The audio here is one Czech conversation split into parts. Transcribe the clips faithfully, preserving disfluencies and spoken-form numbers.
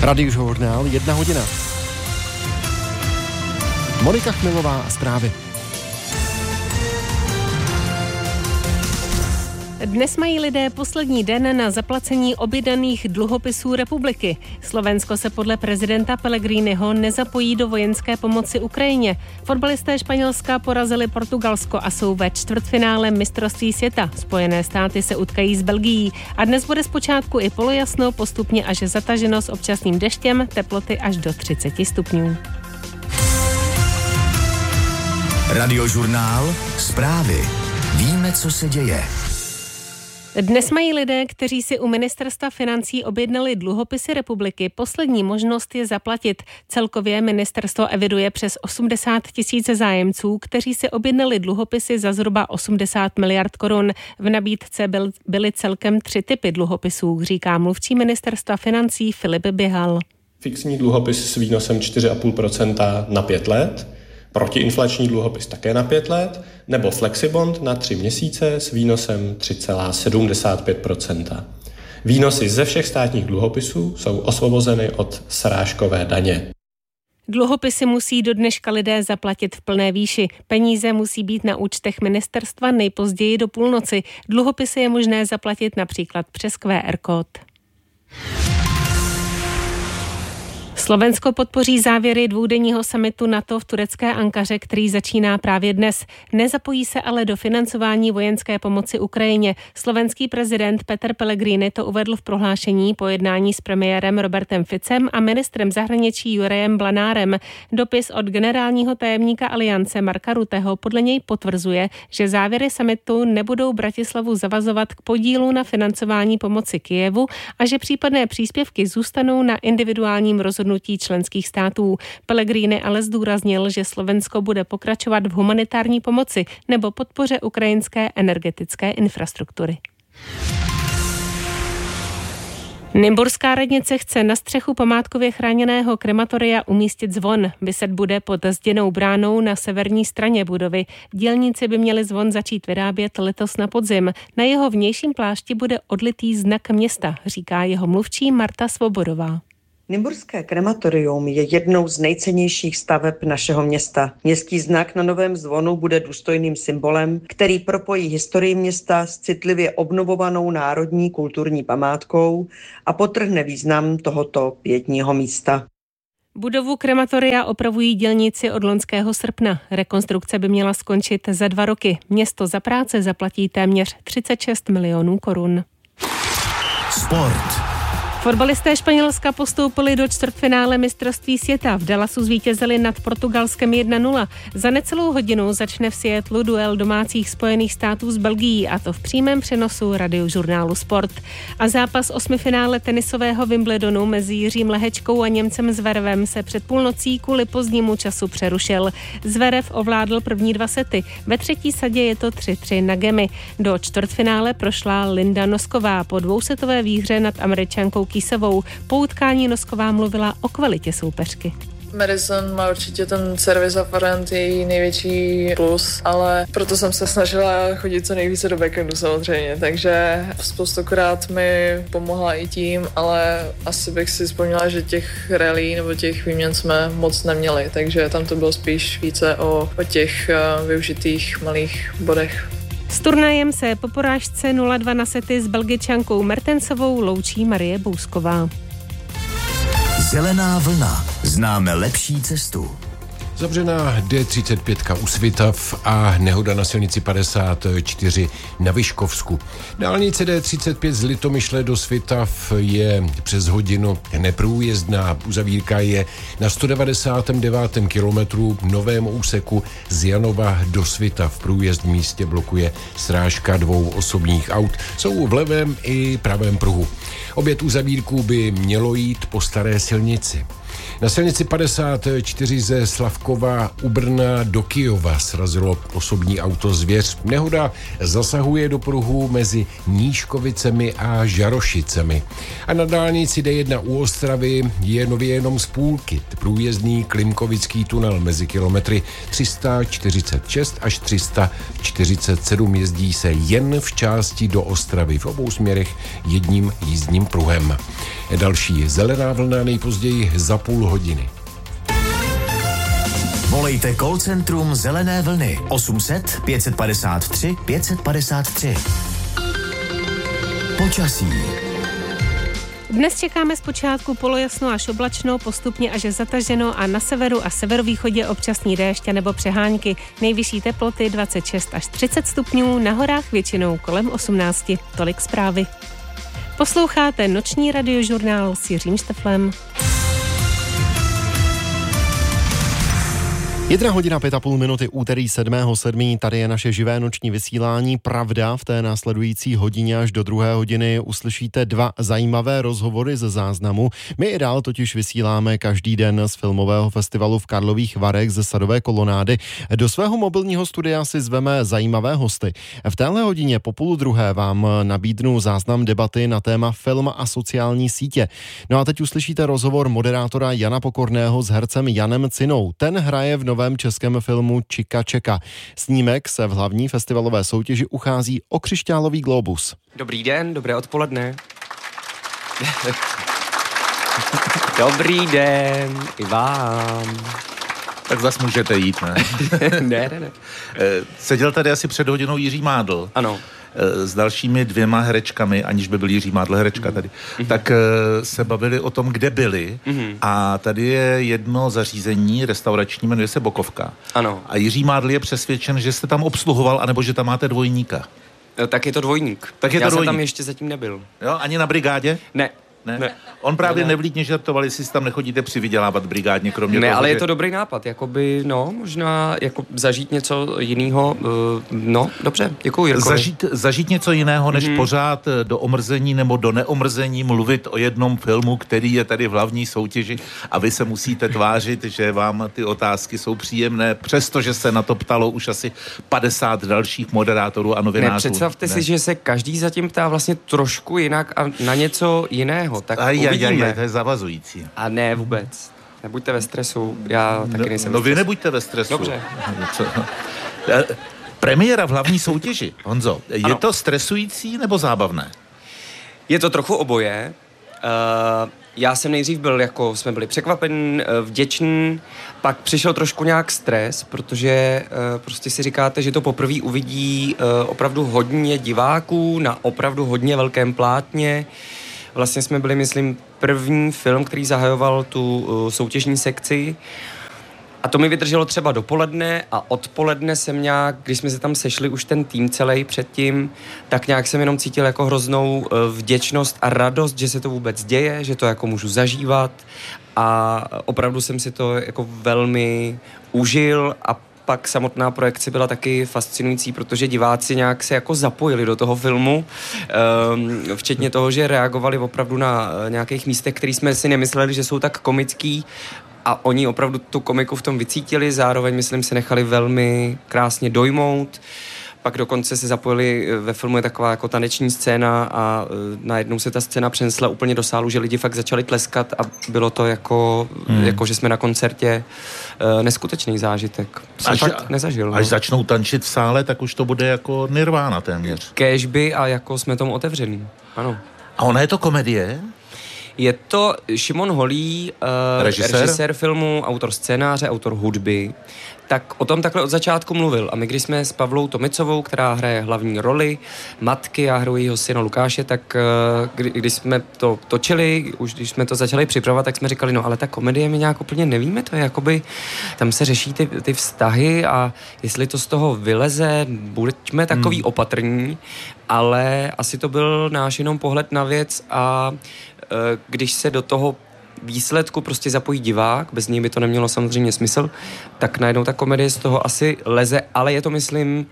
Radiožurnál, jedna hodina. Monika Chmilová a zprávy. Dnes mají lidé poslední den na zaplacení objednaných dluhopisů republiky. Slovensko se podle prezidenta Pellegriniho nezapojí do vojenské pomoci Ukrajině. Fotbalisté Španělska porazili Portugalsko a jsou ve čtvrtfinále mistrovství světa. Spojené státy se utkají s Belgií a dnes bude zpočátku i polojasno, postupně až zataženo s občasným deštěm, teploty až do třicet stupňů. Radiožurnál, zprávy. Víme, co se děje. Dnes mají lidé, kteří si u ministerstva financí objednali dluhopisy republiky, poslední možnost je zaplatit. Celkově ministerstvo eviduje přes osmdesát tisíc zájemců, kteří si objednali dluhopisy za zhruba osmdesát miliard korun. V nabídce byl, byly celkem tři typy dluhopisů, říká mluvčí ministerstva financí Filip Běhal. Fixní dluhopis s výnosem čtyři celá pět procenta na pět let, protiinflační dluhopis také na pět let, nebo flexibond na tři měsíce s výnosem tři celá sedmdesát pět procenta. Výnosy ze všech státních dluhopisů jsou osvobozeny od srážkové daně. Dluhopisy musí do dneška lidé zaplatit v plné výši. Peníze musí být na účtech ministerstva nejpozději do půlnoci. Dluhopisy je možné zaplatit například přes Q R kód. Slovensko podpoří závěry dvoudenního summitu NATO v turecké Ankaře, který začíná právě dnes. Nezapojí se ale do financování vojenské pomoci Ukrajině. Slovenský prezident Peter Pellegrini to uvedl v prohlášení po jednání s premiérem Robertem Ficem a ministrem zahraničí Jurajem Blanárem. Dopis od generálního tajemníka Aliance Marka Rutteho podle něj potvrzuje, že závěry summitu nebudou Bratislavu zavazovat k podílu na financování pomoci Kyjevu a že případné příspěvky zůstanou na individuálním rozhodnutí členských států. Pellegrini ale zdůraznil, že Slovensko bude pokračovat v humanitární pomoci nebo podpoře ukrajinské energetické infrastruktury. Nymburská radnice chce na střechu památkově chráněného krematoria umístit zvon. Viset bude pod zděnou bránou na severní straně budovy. Dělníci by měli zvon začít vyrábět letos na podzim. Na jeho vnějším plášti bude odlitý znak města, říká jeho mluvčí Marta Svobodová. Nymburské krematorium je jednou z nejcennějších staveb našeho města. Městský znak na novém zvonu bude důstojným symbolem, který propojí historii města s citlivě obnovovanou národní kulturní památkou a podtrhne význam tohoto pietního místa. Budovu krematoria opravují dělníci od loňského srpna. Rekonstrukce by měla skončit za dva roky. Město za práce zaplatí téměř třicet šest milionů korun. Sport. Fotbalisté Španělska postoupili do čtvrtfinále mistrovství světa. V Dallasu zvítězili nad Portugalskem jedna nula. Za necelou hodinu začne v Seattlu duel domácích Spojených států s Belgií, a to v přímém přenosu Radiožurnálu Sport. A zápas osmifinále tenisového Wimbledonu mezi Jiřím Lehečkou a Němcem Zverevem se před půlnocí kvůli pozdnímu času přerušil. Zverev ovládl první dva sety. Ve třetí sadě je to tři tři na gemy. Do čtvrtfinále prošla Linda Nosková po dvousetové výhře nad Američankou Kisovou. Po utkání Nosková mluvila o kvalitě soupeřky. Madison má určitě ten servis a forehand její největší plus, ale proto jsem se snažila chodit co nejvíce do backhandu samozřejmě, takže spoustokrát mi pomohla i tím, ale asi bych si vzpomněla, že těch rally nebo těch výměn jsme moc neměli, takže tam to bylo spíš více o, o těch uh, využitých malých bodech. S turnajem se po porážce nula dva na sety s Belgičankou Mertensovou loučí Marie Bousková. Zelená vlna. Známe lepší cestu. Zavřená D třicet pět u Svitav a nehoda na silnici padesát čtyři na Vyškovsku. Dálnice D třicet pět z Litomyšle do Svitav je přes hodinu neprůjezdná. Uzavírka je na sto devadesátém devátém kilometru novém úseku z Janova do Svitav. Průjezd v místě blokuje srážka dvou osobních aut. Jsou v levém i pravém pruhu. Obět uzavírku by mělo jít po staré silnici. Na silnici padesát čtyři ze Slavkova u Brna do Kyjova srazilo osobní auto Zvěř. Nehoda zasahuje do pruhu mezi Nížkovicemi a Žarošicemi. A na dálnici D jedna u Ostravy je nově jenom z půlky. Průjezdný Klimkovický tunel mezi kilometry tři sta čtyřicet šest až tři sta čtyřicet sedm jezdí se jen v části do Ostravy v obou směrech jedním jízdním pruhem. Další Zelená vlna nejpozději za půl hodiny. Volejte call centrum Zelené vlny osm set pět padesát tři pět padesát tři. Počasí. Dnes čekáme zpočátku polojasno až oblačno, postupně až zataženo a na severu a severovýchodě občasný déšť nebo přehánky. Nejvyšší teploty dvacet šest až třicet stupňů, na horách většinou kolem osmnáct. Tolik zprávy. Posloucháte noční radiožurnál s Jiřím Šteflem. Jedna hodina pět a půl minuty, úterý sedmého sedmého Tady je naše živé noční vysílání. Pravda, v té následující hodině až do druhé hodiny uslyšíte dva zajímavé rozhovory ze záznamu. My i dál totiž vysíláme každý den z filmového festivalu v Karlových Varech ze Sadové kolonády. Do svého mobilního studia si zveme zajímavé hosty. V téhle hodině po půl druhé vám nabídnu záznam debaty na téma film a sociální sítě. No a teď uslyšíte rozhovor moderátora Jana Pokorného s hercem Janem Cinou. Ten hraje v novém českém filmu Čika čeka. Snímek se v hlavní festivalové soutěži uchází o křišťálový glóbus. Dobrý den, dobré odpoledne. Dobrý den, i vám. Tak zas můžete jít, ne? ne, ne, ne. Seděl tady asi před hodinou Jiří Mádl. Ano. S dalšími dvěma herečkami, aniž by byl Jiří Mádl herečka tady, mm-hmm. tak se bavili o tom, kde byli. Mm-hmm. A tady je jedno zařízení restaurační, jmenuje se Bokovka. Ano. A Jiří Mádl je přesvědčen, že jste tam obsluhoval, anebo že tam máte dvojníka. Tak je to dvojník. Tak je Já to jsem dvojník. tam ještě zatím nebyl. Jo, ani na brigádě? Ne. Ne? ne. On právě ne, ne. nevlídně žartoval, jestli si tam nechodíte přivydělávat brigádně, kromě ne, toho, ale že... je to dobrý nápad, jakoby, no, možná jako zažít něco jiného, uh, no, dobře, děkuji, Jirkovi. Zažít, zažít něco jiného, než mm-hmm. pořád do omrzení nebo do neomrzení mluvit o jednom filmu, který je tady v hlavní soutěži a vy se musíte tvářit, že vám ty otázky jsou příjemné, přestože se na to ptalo už asi padesát dalších moderátorů a novinářů. Ne, představte ne. si, že se každý zatím ptá vlastně trošku jinak a na něco jiného, tak aj, uvidíme. Aj, aj, to je zavazující. A ne, vůbec. Nebuďte ve stresu, já taky no, nejsem No ve stresu. vy nebuďte ve stresu. Dobře. Premiéra v hlavní soutěži, Honzo, je ano. to stresující nebo zábavné? Je to trochu oboje. Uh, já jsem nejdřív byl, jako jsme byli překvapen, vděčný, pak přišel trošku nějak stres, protože uh, prostě si říkáte, že to poprvé uvidí uh, opravdu hodně diváků na opravdu hodně velkém plátně. Vlastně jsme byli, myslím, první film, který zahajoval tu uh, soutěžní sekci. A to mi vydrželo třeba dopoledne a odpoledne jsem nějak, když jsme se tam sešli už ten tým celý předtím, tak nějak jsem jenom cítil jako hroznou uh, vděčnost a radost, že se to vůbec děje, že to jako můžu zažívat a opravdu jsem si to jako velmi užil a pak samotná projekce byla taky fascinující, protože diváci nějak se jako zapojili do toho filmu, um, včetně toho, že reagovali opravdu na nějakých místech, které jsme si nemysleli, že jsou tak komický a oni opravdu tu komiku v tom vycítili, zároveň myslím se nechali velmi krásně dojmout. Pak dokonce se zapojili, ve filmu je taková jako taneční scéna a najednou se ta scéna přenesla úplně do sálu, že lidi fakt začali tleskat a bylo to jako, hmm. jako že jsme na koncertě, neskutečný zážitek. Jsem až, fakt nezažil. Až no. začnou tančit v sále, tak už to bude jako nirvána téměř. Kéžby a jako jsme tomu otevřený. Ano. A ona je to komedie? Je to Šimon Holý, uh, režisér? režisér filmu, autor scénáře, autor hudby, tak o tom takhle od začátku mluvil. A my, když jsme s Pavlou Tomicovou, která hraje hlavní roli matky, já hraji jeho syna Lukáše, tak uh, kdy, když jsme to točili, už když jsme to začali připravovat, tak jsme říkali, no ale ta komedie my nějak úplně nevíme, to je jakoby, tam se řeší ty, ty vztahy a jestli to z toho vyleze, buďme takový hmm. opatrní, ale asi to byl náš jenom pohled na věc a když se do toho výsledku prostě zapojí divák, bez něj by to nemělo samozřejmě smysl, tak najednou ta komedie z toho asi leze, ale je to, myslím,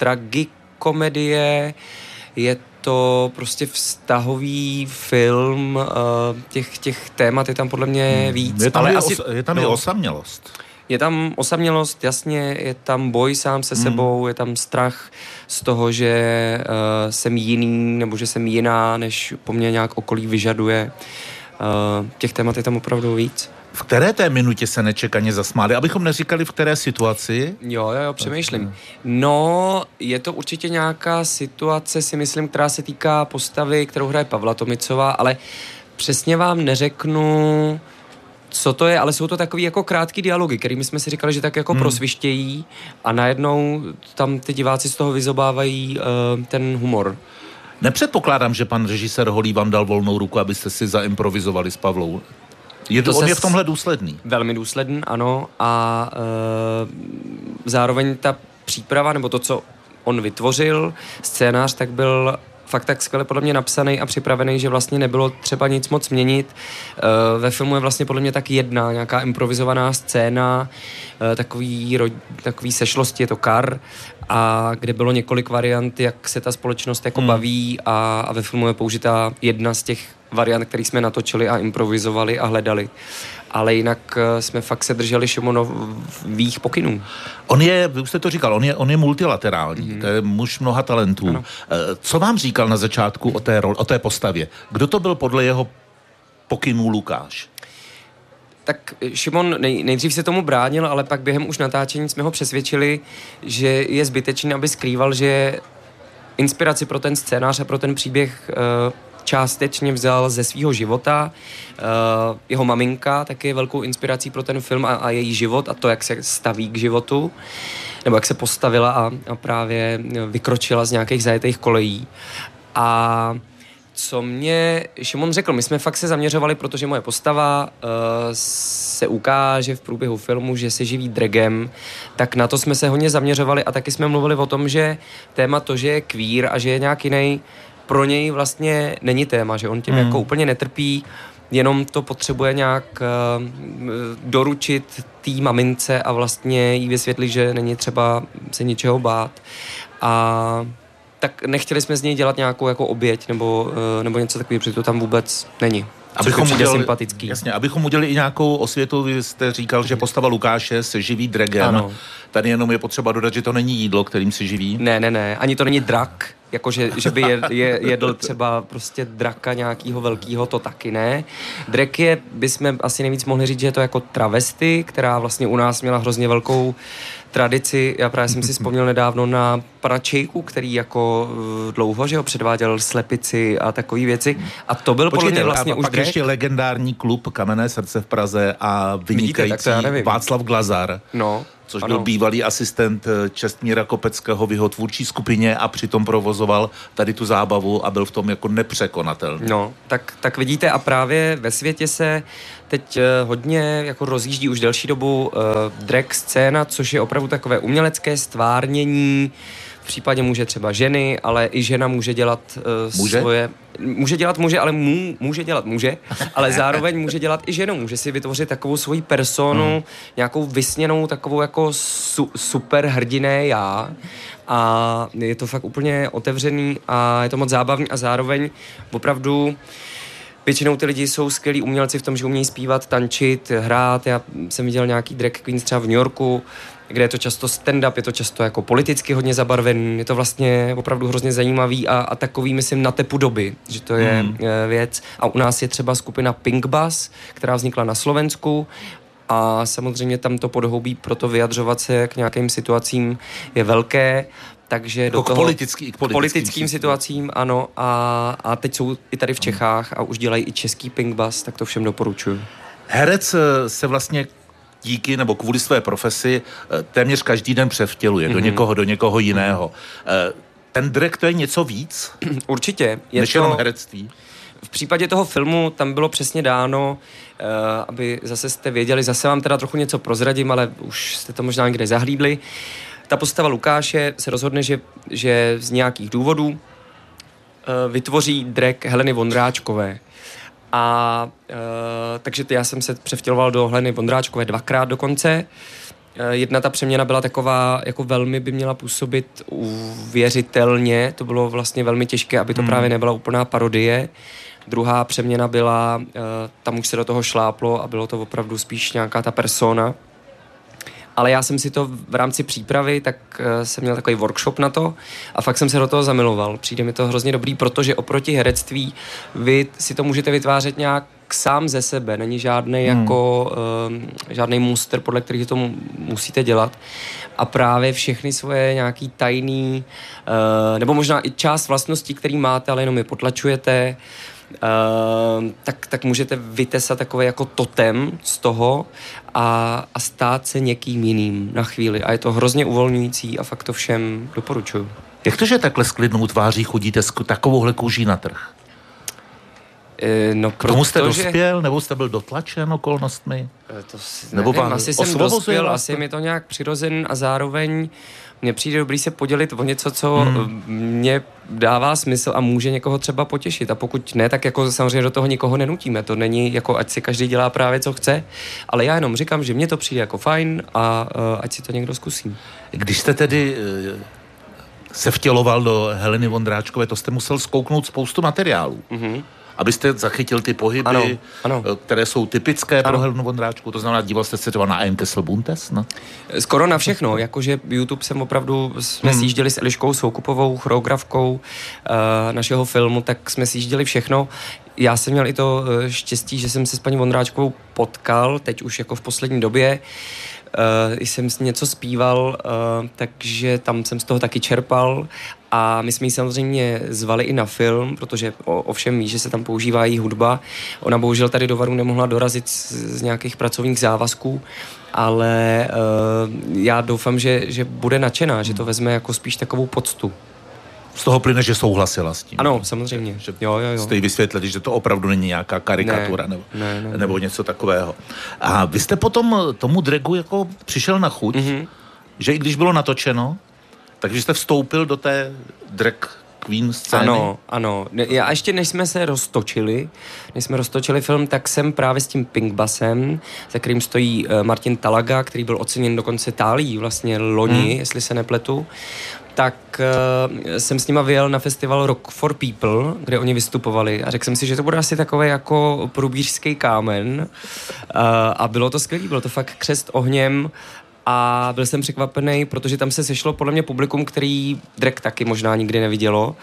tragikomedie, je to prostě vztahový film, těch, těch témat je tam podle mě víc. Je tam, ale i, asi, os, je tam no, i osamělost. Je tam osamělost, jasně, je tam boj sám se sebou, hmm. je tam strach z toho, že uh, jsem jiný, nebo že jsem jiná, než po mně nějak okolí vyžaduje. Uh, těch témat je tam opravdu víc. V které té minutě se nečekaně zasmáli? Abychom neříkali, v které situaci? Jo, jo, jo, přemýšlím. No, je to určitě nějaká situace, si myslím, která se týká postavy, kterou hraje Pavla Tomicová, ale přesně vám neřeknu, co to je, ale jsou to takový jako krátký dialogy, kterými jsme si říkali, že tak jako hmm. prosvištějí a najednou tam ty diváci z toho vyzobávají uh, ten humor. Nepředpokládám, že pan režisér Holý vám dal volnou ruku, abyste si zaimprovizovali s Pavlou. Je to, on je v tomhle důsledný. Velmi důsledný, ano. A uh, zároveň ta příprava, nebo to, co on vytvořil, scénář, tak byl fakt tak skvěle podle mě napsaný a připravený, že vlastně nebylo třeba nic moc měnit. Ve filmu je vlastně podle mě tak jedna nějaká improvizovaná scéna, takový, takový sešlosti, je to Kar, a kde bylo několik variant, jak se ta společnost jako hmm. baví a, a ve filmu je použitá jedna z těch variant, který jsme natočili a improvizovali a hledali. Ale jinak jsme fakt se drželi Šimonových pokynů. On je, vy už jste to říkal, on je, on je multilaterální, mm-hmm. to je muž mnoha talentů. Ano. Co vám říkal na začátku o té, roli, o té postavě? Kdo to byl podle jeho pokynů Lukáš? Tak Šimon nej, nejdřív se tomu bránil, ale pak během už natáčení jsme ho přesvědčili, že je zbytečný, aby skrýval, že inspiraci pro ten scénář a pro ten příběh uh, částečně vzal ze svého života. Uh, jeho maminka taky je velkou inspirací pro ten film a, a její život a to, jak se staví k životu, nebo jak se postavila a, a právě vykročila z nějakých zajetých kolejí. A co mě Šimon řekl, my jsme fakt se zaměřovali, protože moje postava uh, se ukáže v průběhu filmu, že se živí dragem, tak na to jsme se hodně zaměřovali a taky jsme mluvili o tom, že téma to, že je queer a že je nějak jiný, pro něj vlastně není téma, že on tím hmm. jako úplně netrpí, jenom to potřebuje nějak uh, doručit té mamince a vlastně jí vysvětlit, že není třeba se ničeho bát. A tak nechtěli jsme z něj dělat nějakou jako oběť nebo, uh, nebo něco takového, protože to tam vůbec není. Abychom udělali, sympatický. Jasně, abychom udělali i nějakou osvětu, vy jste říkal, že postava Lukáše se živí dragem. Ano. Tady jenom je potřeba dodat, že to není jídlo, kterým se živí. Ne, ne, ne, ani to není drak, jakože že by je, je, jedl třeba prostě draka nějakého velkého, to taky ne. Drak je, bychom asi nejvíc mohli říct, že je to jako travesty, která vlastně u nás měla hrozně velkou tradici. Já právě jsem si vzpomněl nedávno na pana Čejku, který jako dlouho, že ho předváděl Slepici a takové věci. A to byl podle mě vlastně už pak Drek. Ještě legendární klub Kamenné srdce v Praze a vynikající Vidíte, Václav Glazar. No. Což ano. byl bývalý asistent Čestmíra Kopeckého v jeho tvůrčí skupině a přitom provozoval tady tu zábavu a byl v tom jako nepřekonatelný. No, tak, tak vidíte a právě ve světě se teď uh, hodně jako rozjíždí už delší dobu uh, drag scéna, což je opravdu takové umělecké stvárnění. V případě může třeba ženy, ale i žena může dělat uh, může? svoje... Může dělat muže, ale mů, může dělat muže, ale zároveň může dělat i ženu. Může si vytvořit takovou svoji personu, hmm. nějakou vysněnou, takovou jako su, super hrdiné já. A je to fakt úplně otevřený a je to moc zábavný a zároveň opravdu většinou ty lidi jsou skvělí umělci v tom, že umějí zpívat, tančit, hrát. Já jsem viděl nějaký drag queens třeba v New Yorku, kde je to často stand-up, je to často jako politicky hodně zabarvený, je to vlastně opravdu hrozně zajímavý a, a takový, myslím, na tepu doby, že to je mm. věc. A u nás je třeba skupina Pink Bus, která vznikla na Slovensku a samozřejmě tam to podhoubí pro to vyjadřovat se k nějakým situacím je velké, takže jako do toho, k, politický, k politickým, politickým situacím, ano, a, a teď jsou i tady v Čechách a už dělají i český Pink Bus, tak to všem doporučuji. Herec se vlastně díky nebo kvůli své profesi téměř každý den převtěluje mm-hmm. do někoho, do někoho jiného. Mm-hmm. Ten drag to je něco víc? Určitě. Je než to, jenom herectví? V případě toho filmu tam bylo přesně dáno, uh, aby zase jste věděli, zase vám teda trochu něco prozradím, ale už jste to možná někde zahlídli. Ta postava Lukáše se rozhodne, že, že z nějakých důvodů uh, vytvoří drag Heleny Vondráčkové. A uh, takže já jsem se převtěloval do Heleny Vondráčkové dvakrát dokonce. Uh, jedna ta přeměna byla taková, jako velmi by měla působit uvěřitelně. To bylo vlastně velmi těžké, aby to hmm. právě nebyla úplná parodie. Druhá přeměna byla, uh, tam už se do toho šláplo a bylo to opravdu spíš nějaká ta persona. Ale já jsem si to v rámci přípravy, tak uh, jsem měl takový workshop na to a fakt jsem se do toho zamiloval. Přijde mi to hrozně dobrý, protože oproti herectví vy si to můžete vytvářet nějak sám ze sebe. Není žádný hmm. jako uh, žádný muster, podle kterých to musíte dělat. A právě všechny svoje nějaký tajný, uh, nebo možná i část vlastností, který máte, ale jenom je potlačujete, tak, tak můžete vytesat takový jako totem z toho a, a stát se někým jiným na chvíli. A je to hrozně uvolňující a fakt to všem doporučuju. Jak to, že takhle s klidnou tváří chodíte s takovouhle kůží na trh? No, k tomu jste dospěl, že... nebo jste byl dotlačen okolnostmi? To si, nebo nevím, asi jsem dospěl, asi mi to nějak přirozen a zároveň mně přijde dobrý se podělit o něco, co hmm. mě dává smysl a může někoho třeba potěšit. A pokud ne, tak jako samozřejmě do toho nikoho nenutíme. To není jako, ať si každý dělá právě, co chce, ale já jenom říkám, že mně to přijde jako fajn a uh, ať si to někdo zkusí. Když jste tedy uh, se vtěloval do Heleny Vondráčkové, to jste musel zkouknout spoustu materiálů. Mm-hmm. Abyste zachytil ty pohyby, ano, ano. které jsou typické ano. pro Helenu Vondráčku. To znamená, díval jste se třeba na Ein Kessel Buntes? No? Skoro na všechno. Jakože YouTube jsem opravdu, jsme hmm. sjížděli s Eliškou Soukupovou, choreografkou uh, našeho filmu, tak jsme sjížděli všechno. Já jsem měl i to štěstí, že jsem se s paní Vondráčkovou potkal, teď už jako v poslední době. Uh, jsem s něco zpíval, uh, takže tam jsem z toho taky čerpal a my jsme ji samozřejmě zvali i na film, protože o, ovšem ví, že se tam používá její hudba. Ona bohužel tady do Varu nemohla dorazit z, z nějakých pracovních závazků, ale uh, já doufám, že, že bude nadšená, že to vezme jako spíš takovou poctu. Z toho plyne, že souhlasila s tím. Ano, samozřejmě. Že jo, jo, jo. Jste jí vysvětlili, že to opravdu není nějaká karikatura ne, nebo, ne, ne, nebo něco takového. A vy jste potom tomu dragu jako přišel na chuť, mm-hmm. že i když bylo natočeno, takže jste vstoupil do té drag queen scény? Ano, ano. Já ještě než jsme se roztočili, než jsme roztočili film, tak jsem právě s tím Pink Basem, za kterým stojí Martin Talaga, který byl oceněn dokonce Tálií vlastně loni, hmm. jestli se nepletu, tak uh, jsem s nima vyjel na festival Rock for People, kde oni vystupovali a řekl jsem si, že to bude asi takový jako průbířský kámen uh, a bylo to skvělý, bylo to fakt křest ohněm a byl jsem překvapený, protože tam se sešlo podle mě publikum, který drag taky možná nikdy nevidělo,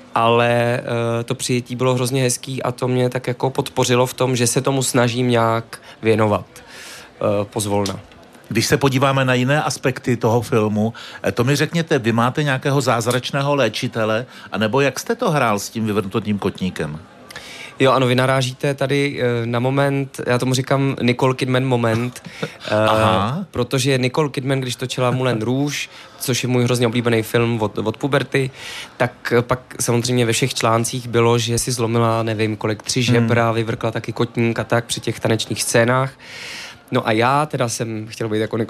ale uh, to přijetí bylo hrozně hezký a to mě tak jako podpořilo v tom, že se tomu snažím nějak věnovat uh, pozvolna. Když se podíváme na jiné aspekty toho filmu, to mi řekněte, vy máte nějakého zázračného léčitele, anebo jak jste to hrál s tím vyvrnutým kotníkem? Jo, ano, vy narážíte tady na moment, já tomu říkám Nicole Kidman moment, uh, protože Nicole Kidman, když točila Moulin Rouge, což je můj hrozně oblíbený film od, od puberty, tak pak samozřejmě ve všech článcích bylo, že si zlomila, nevím kolik, tři žebra, hmm. vyvrkla taky kotník a tak při těch tanečních scénách. No a já teda jsem chtěl být jako